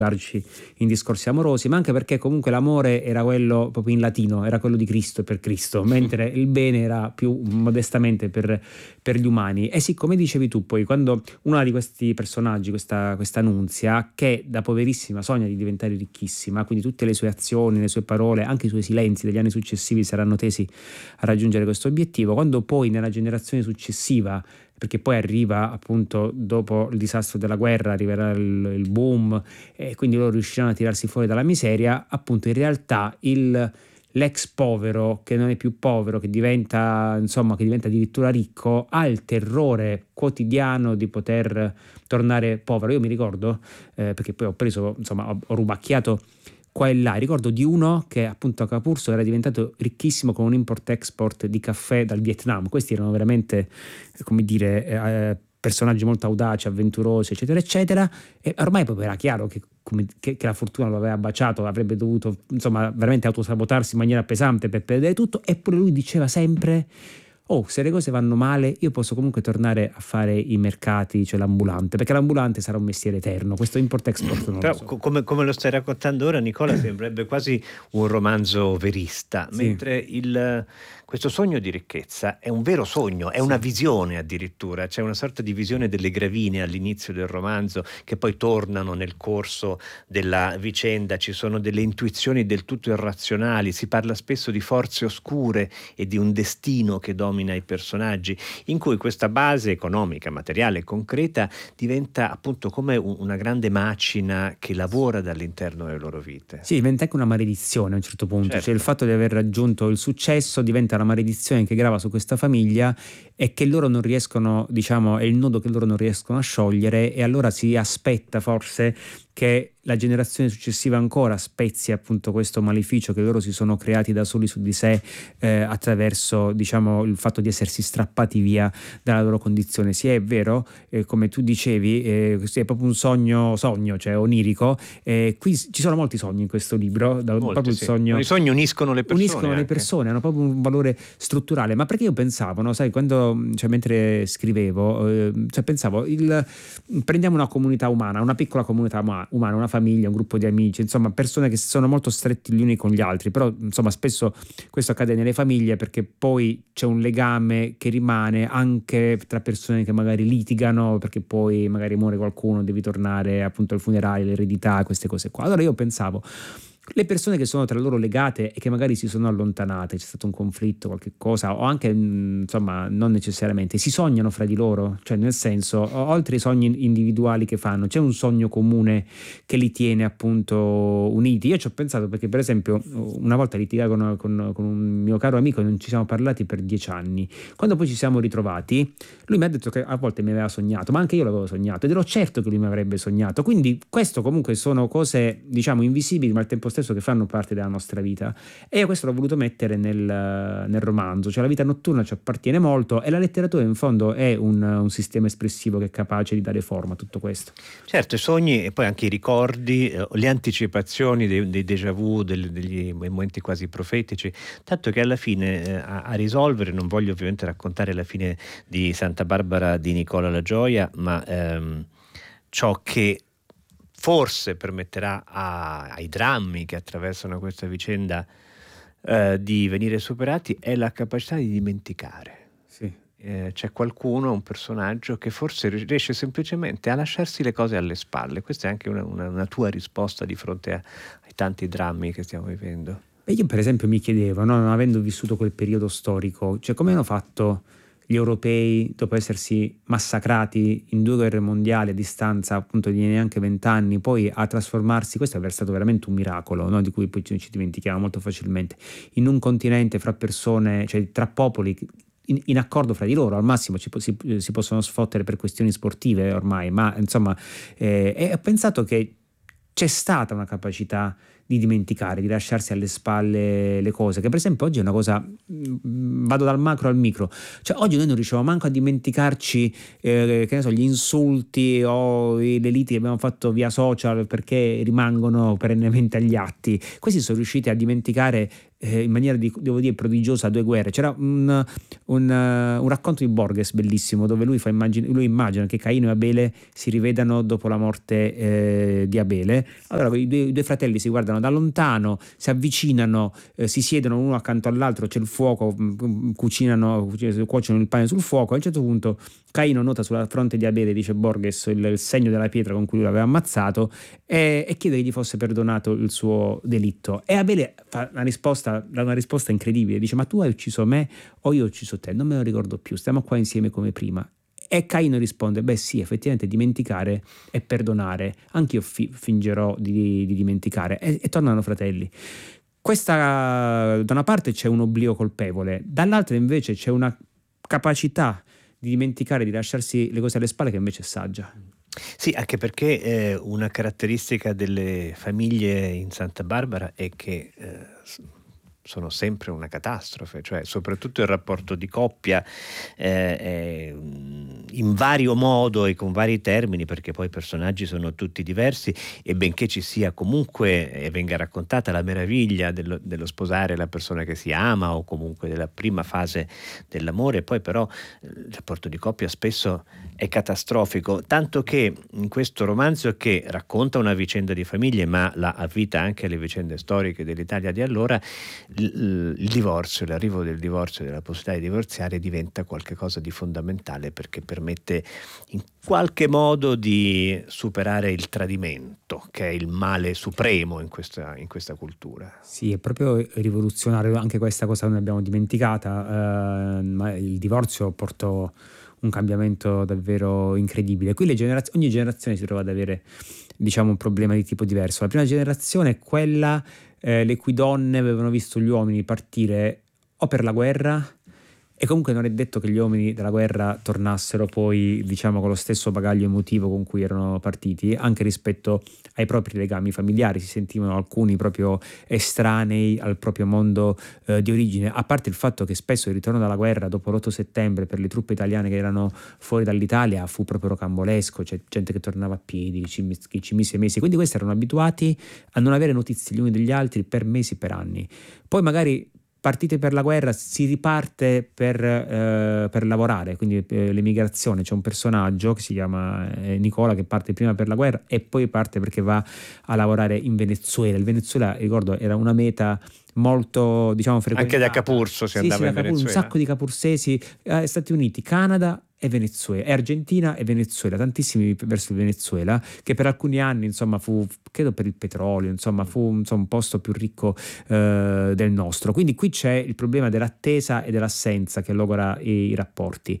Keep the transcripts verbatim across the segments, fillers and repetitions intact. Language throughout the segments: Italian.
in discorsi amorosi, ma anche perché comunque l'amore era quello proprio in latino, era quello di Cristo e per Cristo, mentre il bene era più modestamente per, per gli umani. E sì, come dicevi tu, poi quando una di questi personaggi, questa, questa Nunzia, che da poverissima sogna di diventare ricchissima, quindi tutte le sue azioni, le sue parole, anche i suoi silenzi degli anni successivi saranno tesi a raggiungere questo obiettivo, quando poi nella generazione successiva, perché poi arriva appunto dopo il disastro della guerra, arriverà il, il boom e quindi loro riusciranno a tirarsi fuori dalla miseria, appunto in realtà il, l'ex povero che non è più povero, che diventa insomma che diventa addirittura ricco, ha il terrore quotidiano di poter tornare povero. Io mi ricordo, eh, perché poi ho preso, insomma ho, ho rubacchiato qua e là, ricordo di uno che appunto a Capurso era diventato ricchissimo con un import-export di caffè dal Vietnam. Questi erano veramente, come dire, eh, personaggi molto audaci, avventurosi, eccetera eccetera, e ormai proprio era chiaro che, come, che, che la fortuna lo aveva baciato, avrebbe dovuto insomma veramente autosabotarsi in maniera pesante per perdere tutto, eppure lui diceva sempre: oh, se le cose vanno male io posso comunque tornare a fare i mercati, cioè l'ambulante, perché l'ambulante sarà un mestiere eterno, questo import-export non Però, lo so. come, come lo stai raccontando ora, Nicola, sembrerebbe quasi un romanzo verista, Sì. mentre il, questo sogno di ricchezza è un vero sogno, è Sì. una visione addirittura, c'è una sorta di visione delle gravine all'inizio del romanzo che poi tornano nel corso della vicenda, ci sono delle intuizioni del tutto irrazionali, si parla spesso di forze oscure e di un destino che domina i personaggi, in cui questa base economica, materiale, concreta diventa appunto come un, una grande macina che lavora dall'interno delle loro vite. Sì, diventa anche una maledizione a un certo punto, Certo. cioè il fatto di aver raggiunto il successo diventa una maledizione che grava su questa famiglia e che loro non riescono, diciamo, è il nodo che loro non riescono a sciogliere, e allora si aspetta forse che la generazione successiva ancora spezzi appunto questo maleficio che loro si sono creati da soli su di sé, eh, attraverso, diciamo, il fatto di essersi strappati via dalla loro condizione. Sì, è vero, eh, come tu dicevi, eh, sì, è proprio un sogno, sogno, cioè onirico. Eh, qui ci sono molti sogni in questo libro, da, Molti, proprio il sì. sogno, I sogni uniscono le persone. uniscono le anche. persone, hanno proprio un valore strutturale. Ma perché io pensavo, no, sai, quando, cioè, mentre scrivevo, eh, cioè pensavo, il, prendiamo una comunità umana, una piccola comunità umana, una famiglia, un gruppo di amici, insomma persone che sono molto stretti gli uni con gli altri, però insomma spesso questo accade nelle famiglie perché poi c'è un legame che rimane anche tra persone che magari litigano perché poi magari muore qualcuno, devi tornare appunto al funerale, l'eredità, queste cose qua. Allora io pensavo, le persone che sono tra loro legate e che magari si sono allontanate, c'è stato un conflitto, qualche cosa, o anche insomma non necessariamente, si sognano fra di loro, cioè nel senso, oltre ai sogni individuali che fanno, c'è un sogno comune che li tiene appunto uniti. Io ci ho pensato perché per esempio una volta litigai con, con, con un mio caro amico e non ci siamo parlati per dieci anni. Quando poi ci siamo ritrovati, lui mi ha detto che a volte mi aveva sognato, ma anche io l'avevo sognato ed ero certo che lui mi avrebbe sognato. Quindi questo comunque sono cose, diciamo, invisibili ma al tempo stesso che fanno parte della nostra vita, e io questo l'ho voluto mettere nel, nel romanzo. Cioè la vita notturna ci appartiene molto e la letteratura in fondo è un, un sistema espressivo che è capace di dare forma a tutto questo. Certo, i sogni e poi anche i ricordi, eh, le anticipazioni dei, dei déjà vu, del, degli momenti quasi profetici, tanto che alla fine eh, a, a risolvere, non voglio ovviamente raccontare la fine di Santa Barbara di Nicola La Gioia, ma ehm, ciò che forse permetterà a, ai drammi che attraversano questa vicenda eh, di venire superati è la capacità di dimenticare. Sì. Eh, c'è qualcuno, un personaggio che forse riesce semplicemente a lasciarsi le cose alle spalle. Questa è anche una, una, una tua risposta di fronte a, ai tanti drammi che stiamo vivendo. E io per esempio mi chiedevo, no, non avendo vissuto quel periodo storico, cioè come hanno fatto gli europei, dopo essersi massacrati in due guerre mondiali a distanza appunto di neanche vent'anni, poi a trasformarsi, questo è stato veramente un miracolo, no? Di cui poi ci, ci dimentichiamo molto facilmente, in un continente fra persone, cioè tra popoli in, in accordo fra di loro, al massimo ci, si, si possono sfottere per questioni sportive ormai, ma insomma, eh, e ho pensato che c'è stata una capacità di dimenticare, di lasciarsi alle spalle le cose, che per esempio oggi è una cosa, vado dal macro al micro, cioè oggi noi non riusciamo manco a dimenticarci eh, che ne so, gli insulti o le liti che abbiamo fatto via social perché rimangono perennemente agli atti. Questi sono riusciti a dimenticare eh, in maniera di, devo dire prodigiosa due guerre. C'era un, un, uh, un racconto di Borges bellissimo dove lui, fa immagine, lui immagina che Caino e Abele si rivedano dopo la morte eh, di Abele. Allora i due, i due fratelli si guardano da lontano, si avvicinano, eh, si siedono uno accanto all'altro, c'è il fuoco, cucinano, cuociono il pane sul fuoco. A un certo punto Caino nota sulla fronte di Abele, dice Borges, il, il segno della pietra con cui lui l'aveva ammazzato, e, e chiede che gli fosse perdonato il suo delitto. E Abele fa una risposta, dà una risposta incredibile, dice: ma tu hai ucciso me o io ho ucciso te? Non me lo ricordo più, stiamo qua insieme come prima. E Caino risponde: beh sì, effettivamente dimenticare e perdonare, anch'io fi- fingerò di, di dimenticare, e, e tornano fratelli. Questa, da una parte c'è un oblio colpevole, dall'altra invece c'è una capacità di dimenticare, di lasciarsi le cose alle spalle, che invece è saggia. Sì, anche perché eh, una caratteristica delle famiglie in Santa Barbara è che eh, sono sempre una catastrofe, cioè soprattutto il rapporto di coppia eh, è in vario modo e con vari termini, perché poi i personaggi sono tutti diversi, e benché ci sia comunque e venga raccontata la meraviglia dello, dello sposare la persona che si ama, o comunque della prima fase dell'amore, poi però il rapporto di coppia spesso è catastrofico, tanto che in questo romanzo, che racconta una vicenda di famiglie ma la avvita anche alle vicende storiche dell'Italia di allora, il, il divorzio, l'arrivo del divorzio, della possibilità di divorziare, diventa qualcosa di fondamentale, perché permette in qualche modo di superare il tradimento, che è il male supremo in questa, in questa cultura. Sì, è proprio rivoluzionario anche questa cosa, non l'abbiamo dimenticata, eh, ma il divorzio portò un cambiamento davvero incredibile. Qui le generaz- ogni generazione si trova ad avere, diciamo, un problema di tipo diverso. La prima generazione è quella eh, le cui donne avevano visto gli uomini partire o per la guerra, e comunque non è detto che gli uomini della guerra tornassero poi, diciamo, con lo stesso bagaglio emotivo con cui erano partiti, anche rispetto ai propri legami familiari. Si sentivano alcuni proprio estranei al proprio mondo eh, di origine, a parte il fatto che spesso il ritorno dalla guerra dopo l'otto settembre per le truppe italiane che erano fuori dall'Italia fu proprio rocambolesco, c'è gente che tornava a piedi, ci, ci mise mesi, quindi questi erano abituati a non avere notizie gli uni degli altri per mesi, per anni. Poi magari partite per la guerra, si riparte per, eh, per lavorare, quindi eh, l'emigrazione. C'è un personaggio che si chiama eh, Nicola, che parte prima per la guerra e poi parte perché va a lavorare in Venezuela. Il Venezuela, ricordo, era una meta molto, diciamo, frequentata. Anche da Capurso si sì, andava sì, in da Capurso, Venezuela. Un sacco di capursesi, eh, Stati Uniti, Canada e Venezuela, e Argentina e Venezuela, tantissimi verso il Venezuela, che per alcuni anni, insomma, fu, credo per il petrolio, insomma, fu insomma, un posto più ricco eh, del nostro. Quindi qui c'è il problema dell'attesa e dell'assenza che logora i, i rapporti.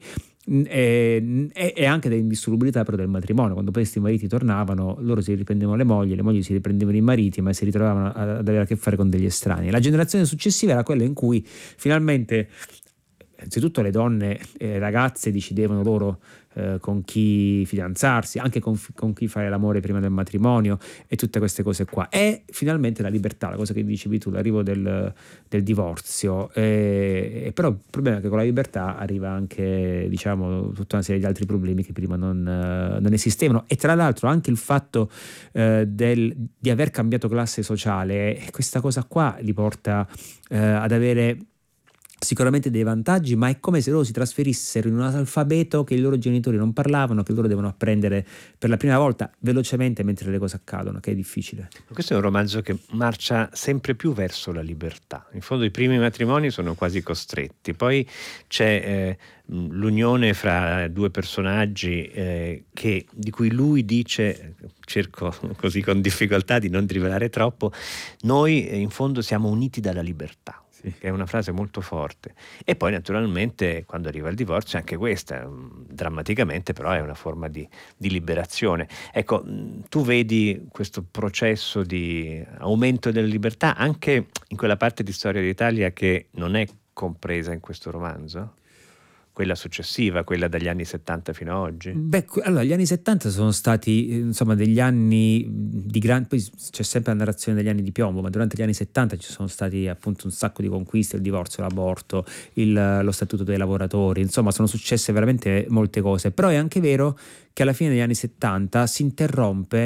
E, e anche dell'indissolubilità però del matrimonio. Quando poi questi mariti tornavano, loro si riprendevano le mogli, le mogli si riprendevano i mariti, ma si ritrovavano ad avere a che fare con degli estranei. La generazione successiva era quella in cui finalmente, innanzitutto, le donne e le ragazze decidevano loro eh, con chi fidanzarsi, anche con, con chi fare l'amore prima del matrimonio e tutte queste cose qua. E finalmente la libertà, la cosa che dicevi tu, l'arrivo del, del divorzio. E, e però il problema è che con la libertà arriva anche, diciamo, tutta una serie di altri problemi che prima non, eh, non esistevano. E tra l'altro anche il fatto eh, del, di aver cambiato classe sociale, questa cosa qua li porta eh, ad avere sicuramente dei vantaggi, ma è come se loro si trasferissero in un analfabeto che i loro genitori non parlavano, che loro devono apprendere per la prima volta velocemente mentre le cose accadono, che è difficile. Questo è un romanzo che marcia sempre più verso la libertà. In fondo i primi matrimoni sono quasi costretti, poi c'è eh, l'unione fra due personaggi eh, che, di cui lui dice, cerco così con difficoltà di non rivelare troppo, noi eh, in fondo siamo uniti dalla libertà. Che è una frase molto forte. E poi naturalmente quando arriva il divorzio, anche questa drammaticamente però è una forma di, di liberazione. Ecco, tu vedi questo processo di aumento della libertà anche in quella parte di storia d'Italia che non è compresa in questo romanzo? Quella successiva, quella dagli anni settanta fino ad oggi? Beh, allora gli anni settanta sono stati insomma degli anni di grande, poi c'è sempre la narrazione degli anni di piombo, ma durante gli anni settanta ci sono stati appunto un sacco di conquiste, il divorzio, l'aborto, il, lo statuto dei lavoratori, insomma sono successe veramente molte cose. Però è anche vero che alla fine degli anni settanta si interrompe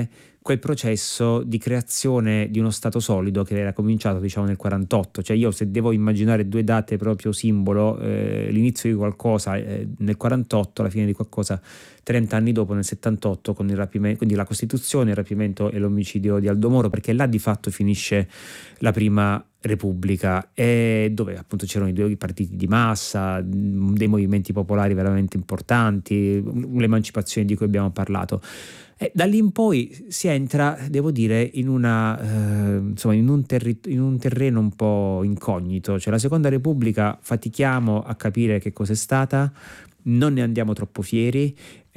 quel processo di creazione di uno Stato solido che era cominciato, diciamo, nel quarantotto. Cioè io, se devo immaginare due date proprio simbolo, eh, l'inizio di qualcosa eh, nel quarantotto, la fine di qualcosa trenta anni dopo, nel settantotto, con il rapimento, quindi la Costituzione, il rapimento e l'omicidio di Aldo Moro, perché là di fatto finisce la prima Repubblica, e dove appunto c'erano i due partiti di massa, dei movimenti popolari veramente importanti, l'emancipazione di cui abbiamo parlato. E da lì in poi si entra, devo dire, in una eh, insomma in un, terri- in un terreno un po' incognito. Cioè la Seconda Repubblica fatichiamo a capire che cos'è stata, non ne andiamo troppo fieri,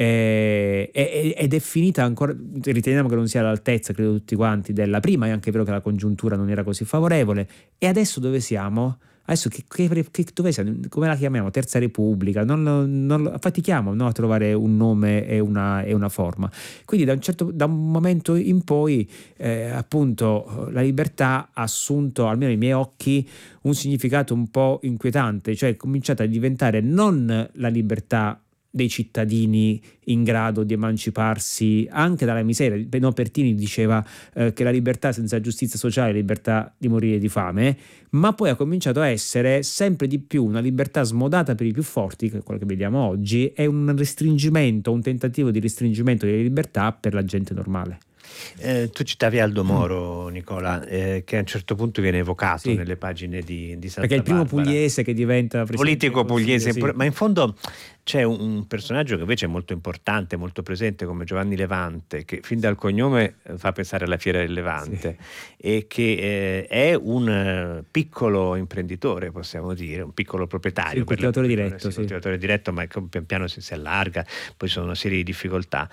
eh, eh, ed è finita ancora, riteniamo che non sia all'altezza, credo tutti quanti, della prima. È anche vero che la congiuntura non era così favorevole. E adesso dove siamo? Adesso che, che, che dove siamo? Come la chiamiamo? Terza Repubblica? Non, non fatichiamo, no, a trovare un nome e una, e una forma. Quindi da un, certo, da un momento in poi eh, appunto la libertà ha assunto, almeno ai miei occhi, un significato un po' inquietante. Cioè è cominciata a diventare non la libertà dei cittadini in grado di emanciparsi anche dalla miseria. No, Pertini diceva eh, che la libertà senza giustizia sociale è la libertà di morire di fame, ma poi ha cominciato a essere sempre di più una libertà smodata per i più forti, che è quello che vediamo oggi, è un restringimento, un tentativo di restringimento delle libertà per la gente normale. Eh, tu citavi Aldo Moro, Nicola, eh, che a un certo punto viene evocato sì. nelle pagine di, di Santa Perché è il primo Barbara. pugliese che diventa politico pugliese, sì. Ma in fondo c'è un, un personaggio che invece è molto importante, molto presente, come Giovanni Levante, che fin dal cognome fa pensare alla Fiera del Levante, sì. E che eh, è un eh, piccolo imprenditore, possiamo dire, un piccolo proprietario, sì, coltivatore diretto, sì, sì. coltivatore diretto, ma pian piano si, si allarga, poi ci sono una serie di difficoltà.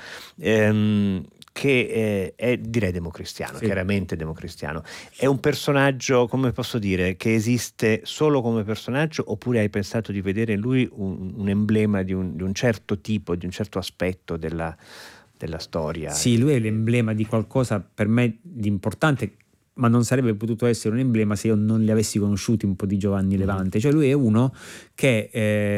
Ehm, che eh, è, direi, democristiano, sì. Chiaramente democristiano. È un personaggio, come posso dire, che esiste solo come personaggio, oppure hai pensato di vedere in lui un, un emblema di un, di un certo tipo, di un certo aspetto della, della storia? Sì, lui è l'emblema di qualcosa per me di importante, ma non sarebbe potuto essere un emblema se io non li avessi conosciuti un po' di Giovanni Levante. Mm. Cioè lui è uno che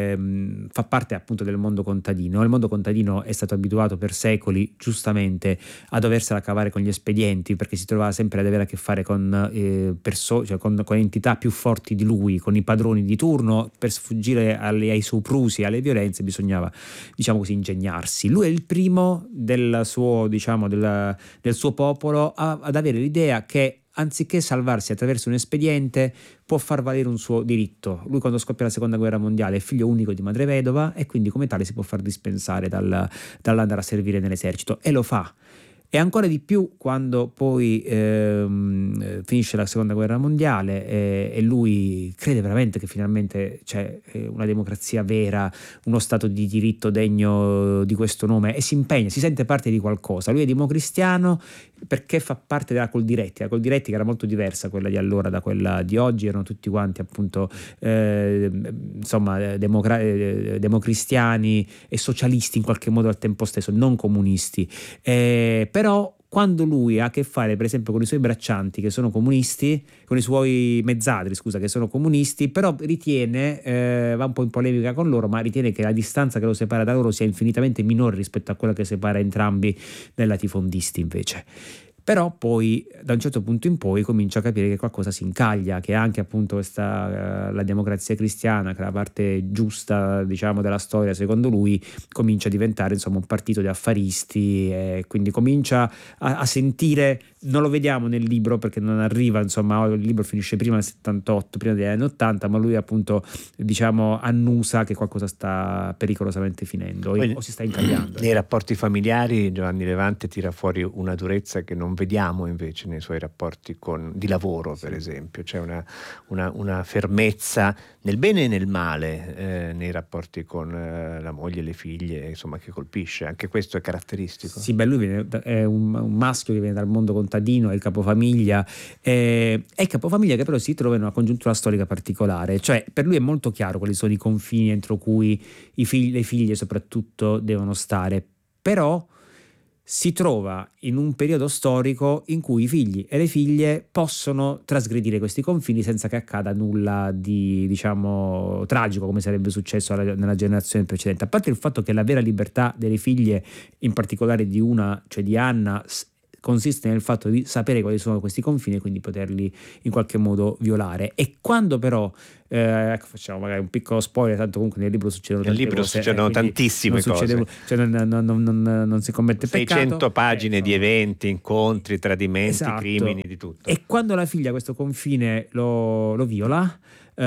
eh, fa parte appunto del mondo contadino. Il mondo contadino è stato abituato per secoli, giustamente, a doversela cavare con gli espedienti, perché si trovava sempre ad avere a che fare con, eh, perso- cioè con, con entità più forti di lui, con i padroni di turno. Per sfuggire alle, ai soprusi, alle violenze, bisognava, diciamo così, ingegnarsi. Lui è il primo del suo, diciamo, del, del suo popolo a, ad avere l'idea che, anziché salvarsi attraverso un espediente, può far valere un suo diritto. Lui, quando scoppia la seconda guerra mondiale, è figlio unico di madre vedova e quindi come tale si può far dispensare dal, dall'andare a servire nell'esercito, e lo fa. E ancora di più quando poi ehm, finisce la seconda guerra mondiale e, e lui crede veramente che finalmente c'è una democrazia vera, uno stato di diritto degno di questo nome, e si impegna, si sente parte di qualcosa. Lui è democristiano perché fa parte della Coldiretti, la Coldiretti che era molto diversa quella di allora da quella di oggi. Erano tutti quanti appunto eh, insomma democra- democristiani e socialisti in qualche modo al tempo stesso, non comunisti. Eh, però quando lui ha a che fare per esempio con i suoi braccianti che sono comunisti, con i suoi mezzadri scusa che sono comunisti, però ritiene, eh, va un po' in polemica con loro, ma ritiene che la distanza che lo separa da loro sia infinitamente minore rispetto a quella che separa entrambi dai latifondisti invece. Però poi da un certo punto in poi comincia a capire che qualcosa si incaglia, che anche appunto questa, la democrazia cristiana, che è la parte giusta diciamo della storia secondo lui, comincia a diventare insomma un partito di affaristi, e quindi comincia a, a sentire, non lo vediamo nel libro perché non arriva, insomma il libro finisce prima del settantotto, prima degli anni ottanta, ma lui appunto diciamo annusa che qualcosa sta pericolosamente finendo Poi, o si sta incagliando. Nei rapporti familiari Giovanni Levante tira fuori una durezza che non vediamo invece nei suoi rapporti con, di lavoro, per sì. esempio. C'è una, una, una fermezza nel bene e nel male eh, nei rapporti con eh, la moglie e le figlie, insomma, che colpisce. Anche questo è caratteristico. Sì, beh, lui viene, è un, un maschio che viene dal mondo contadino, è il capofamiglia, eh, è il capofamiglia che però si trova in una congiuntura storica particolare. Cioè per lui è molto chiaro quali sono i confini entro cui i figli, le figlie soprattutto devono stare, però si trova in un periodo storico in cui i figli e le figlie possono trasgredire questi confini senza che accada nulla di, diciamo, tragico, come sarebbe successo alla, nella generazione precedente. A parte il fatto che la vera libertà delle figlie, in particolare di una, cioè di Anna, consiste nel fatto di sapere quali sono questi confini e quindi poterli in qualche modo violare. E quando però eh, ecco, facciamo magari un piccolo spoiler, tanto comunque nel libro succedono nel tante libro cose, succedono eh, tantissime non succede, cose, cioè non, non, non, non, non si commette peccato. seicento pagine eh, di eventi, incontri, tradimenti, esatto. crimini, di tutto. E quando la figlia questo confine lo, lo viola,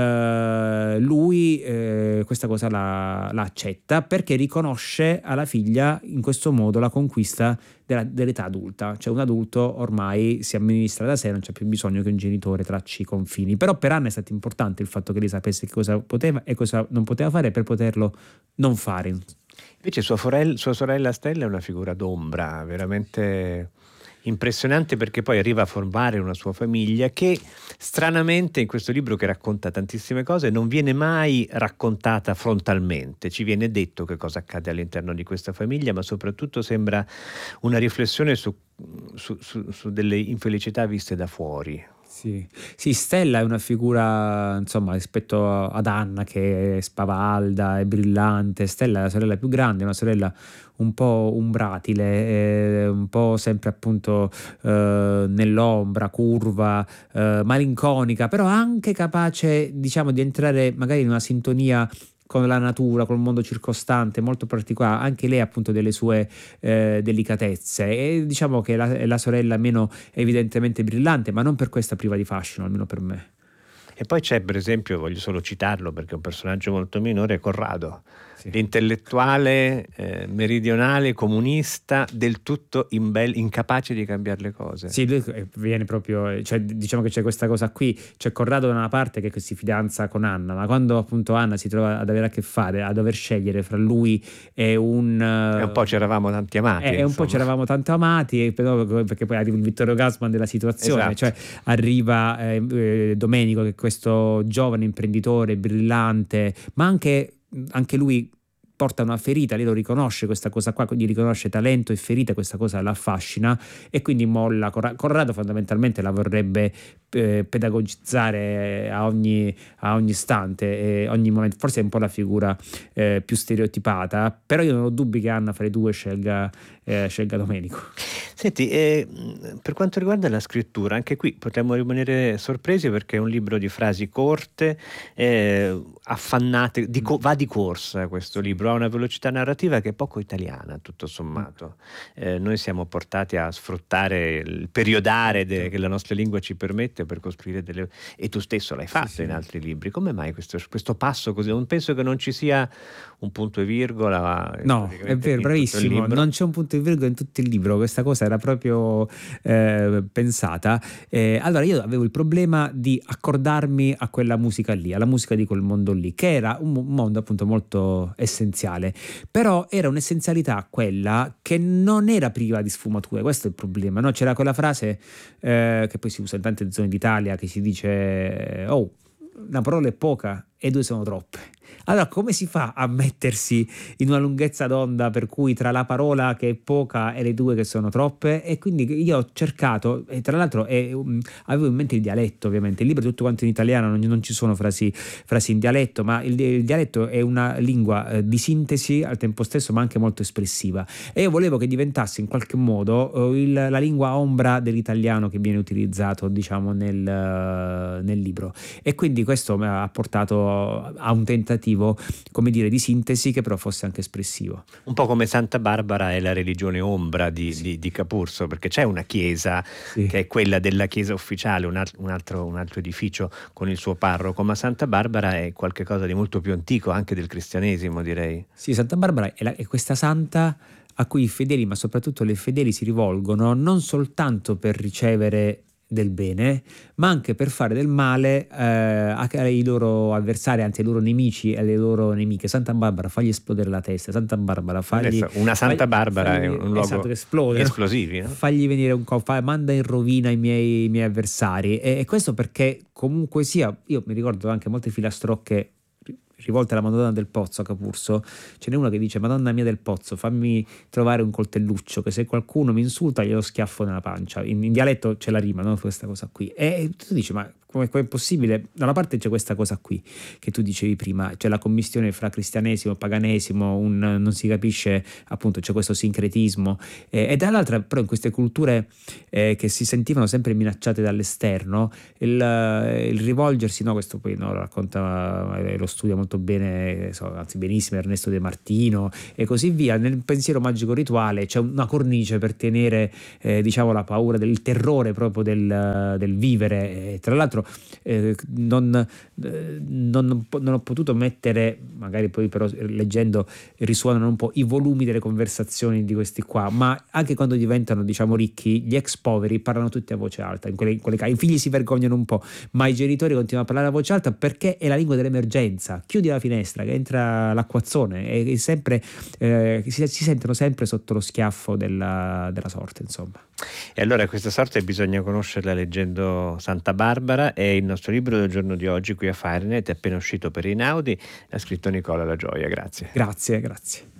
Uh, lui uh, questa cosa la, la accetta perché riconosce alla figlia in questo modo la conquista della, dell'età adulta, cioè un adulto ormai si amministra da sé, non c'è più bisogno che un genitore tracci i confini. Però per Anna è stato importante il fatto che lei sapesse che cosa poteva e cosa non poteva fare per poterlo non fare. Invece sua, forella, sua sorella Stella è una figura d'ombra veramente impressionante, perché poi arriva a formare una sua famiglia che stranamente in questo libro, che racconta tantissime cose, non viene mai raccontata frontalmente. Ci viene detto che cosa accade all'interno di questa famiglia, ma soprattutto sembra una riflessione su, su, su, su delle infelicità viste da fuori. Sì. Sì, Stella è una figura, insomma, rispetto ad Anna che è spavalda, è brillante. Stella è la sorella più grande, una sorella un po' umbratile, eh, un po' sempre appunto eh, nell'ombra, curva, eh, malinconica, però anche capace, diciamo, di entrare magari in una sintonia con la natura, col mondo circostante, molto particolare. Anche lei ha appunto delle sue eh, delicatezze, e diciamo che la, è la sorella meno evidentemente brillante, ma non per questa priva di fascino, almeno per me. E poi c'è, per esempio, voglio solo citarlo perché è un personaggio molto minore, Corrado, sì. L'intellettuale eh, meridionale, comunista, del tutto imbel- incapace di cambiare le cose. Sì, lui viene proprio, cioè diciamo che c'è questa cosa qui, c'è Corrado da una parte che si fidanza con Anna, ma quando appunto Anna si trova ad avere a che fare, a dover scegliere fra lui e un... E un po' c'eravamo tanti amati. E un po' c'eravamo tanto amati, però, perché poi arriva il Vittorio Gassman della situazione, esatto. Cioè arriva eh, Domenico, che è questo giovane imprenditore brillante, ma anche, anche lui porta una ferita, lei lo riconosce questa cosa qua, quindi riconosce talento e ferita, questa cosa la affascina e quindi molla. Corrado fondamentalmente la vorrebbe eh, pedagogizzare a ogni, a ogni istante, eh, ogni momento, forse è un po' la figura eh, più stereotipata, però io non ho dubbi che Anna fra i due scelga, eh, scelga Domenico. Senti, eh, per quanto riguarda la scrittura, anche qui potremmo rimanere sorpresi perché è un libro di frasi corte, eh, affannate, di co- va di corsa questo libro, ha una velocità narrativa che è poco italiana tutto sommato. Eh, noi siamo portati a sfruttare il periodare de- che la nostra lingua ci permette per costruire delle... e tu stesso l'hai fatto, sì, sì, in altri libri. Come mai questo, questo passo così? Non penso che non ci sia un punto e virgola. No, è vero, bravissimo, non c'è un punto e virgola in tutto il libro, questa cosa era proprio eh, pensata. Eh, allora io avevo il problema di accordarmi a quella musica lì, alla musica di quel mondo lì, che era un mondo appunto molto essenziale, però era un'essenzialità quella che non era priva di sfumature. Questo è il problema, no? C'era quella frase eh, che poi si usa in tante zone d'Italia, che si dice: oh, una parola è poca e due sono troppe. Allora come si fa a mettersi in una lunghezza d'onda per cui tra la parola che è poca e le due che sono troppe? E quindi io ho cercato, e tra l'altro eh, avevo in mente il dialetto, ovviamente il libro è tutto quanto in italiano, non, non ci sono frasi, frasi in dialetto, ma il, il dialetto è una lingua eh, di sintesi al tempo stesso, ma anche molto espressiva, e io volevo che diventasse in qualche modo eh, il, la lingua ombra dell'italiano che viene utilizzato, diciamo, nel, uh, nel libro, e quindi questo mi ha portato a un tentativo, come dire, di sintesi che però fosse anche espressivo. Un po' come Santa Barbara è la religione ombra di, sì. di, di Capurso, perché c'è una chiesa, sì, che è quella della chiesa ufficiale, un, alt- un, altro, un altro edificio con il suo parroco, ma Santa Barbara è qualcosa di molto più antico, anche del cristianesimo, direi. Sì, Santa Barbara è, la, è questa santa a cui i fedeli, ma soprattutto le fedeli, si rivolgono non soltanto per ricevere del bene, ma anche per fare del male eh, ai loro avversari, anzi ai loro nemici e alle loro nemiche. Santa Barbara, fagli esplodere la testa. Santa Barbara, fagli... Una Santa fagli, Barbara fagli, è un luogo, esatto, che esplode, esplosivi, no? Fagli venire un co', manda in rovina i miei, i miei avversari. E, e questo perché comunque sia, io mi ricordo anche molte filastrocche rivolte alla Madonna del Pozzo a Capurso. Ce n'è una che dice: Madonna mia del Pozzo, fammi trovare un coltelluccio, che se qualcuno mi insulta glielo schiaffo nella pancia. In, in dialetto c'è la rima, no? Questa cosa qui. E tu dici: ma come è possibile? Da una parte c'è questa cosa qui che tu dicevi prima, c'è la commistione fra cristianesimo e paganesimo, un, non si capisce, appunto c'è questo sincretismo, eh, e dall'altra però in queste culture eh, che si sentivano sempre minacciate dall'esterno, il, il rivolgersi, no, questo poi no, lo racconta, eh, lo studia molto bene, so, anzi benissimo Ernesto De Martino e così via, nel pensiero magico rituale c'è una cornice per tenere eh, diciamo la paura, del terrore proprio del, del vivere, e tra l'altro Eh, non, eh, non, non ho potuto mettere, magari poi però leggendo risuonano un po' i volumi delle conversazioni di questi qua, ma anche quando diventano diciamo ricchi, gli ex poveri parlano tutti a voce alta, in quelle, in quelle casi i figli si vergognano un po', ma i genitori continuano a parlare a voce alta perché è la lingua dell'emergenza. Chiudi la finestra che entra l'acquazzone, e, e sempre eh, si, si sentono sempre sotto lo schiaffo della, della sorte, insomma. E allora questa sorte bisogna conoscerla leggendo Santa Barbara, e il nostro libro del giorno di oggi qui a Fahrenheit è appena uscito per Einaudi, l'ha scritto Nicola La Gioia. Grazie. Grazie, grazie.